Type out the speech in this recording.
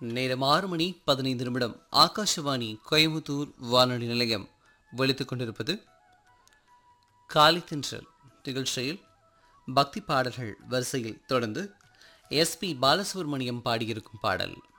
நேரம் 6:15 ஆகாஷவாணி கோயம்புத்தூர் வானொலி நிலையம் ஒலித்துக் கொண்டிருப்பது காலித்தென்றல் நிகழ்ச்சியில் பக்தி பாடல்கள் வரிசையில் தொடர்ந்து எஸ்.பி. பாலசுப்ரமணியம் பாடியிருக்கும் பாடல்.